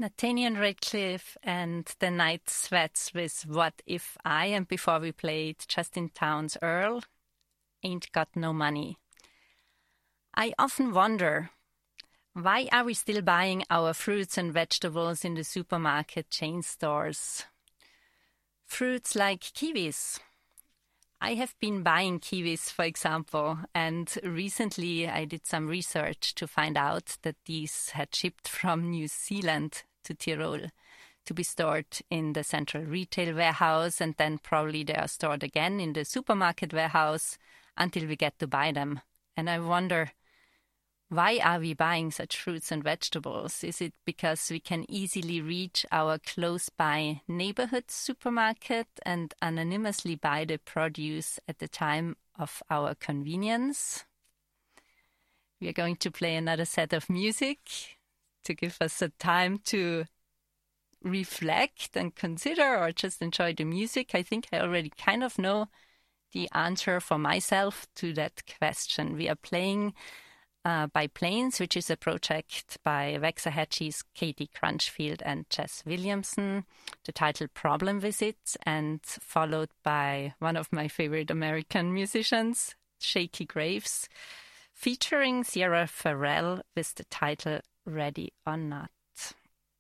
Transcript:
Nathaniel Radcliffe and the Night Sweats with What If I, and before we played Justin Townes Earl, Ain't Got No Money. I often wonder, why are we still buying our fruits and vegetables in the supermarket chain stores? Fruits like kiwis. I have been buying kiwis, for example, and recently I did some research to find out that these had shipped from New Zealand to Tyrol to be stored in the central retail warehouse, and then probably they are stored again in the supermarket warehouse until we get to buy them. And I wonder, why are we buying such fruits and vegetables? Is it because we can easily reach our close-by neighborhood supermarket and anonymously buy the produce at the time of our convenience? We are going to play another set of music to give us a time to reflect and consider or just enjoy the music. I think I already kind of know the answer for myself to that question. We are playing By Planes, which is a project by Waxahachie's Katie Crunchfield and Jess Williamson, the title Problem Visits, and followed by one of my favorite American musicians, Shakey Graves, featuring Sierra Farrell with the title Ready or Not.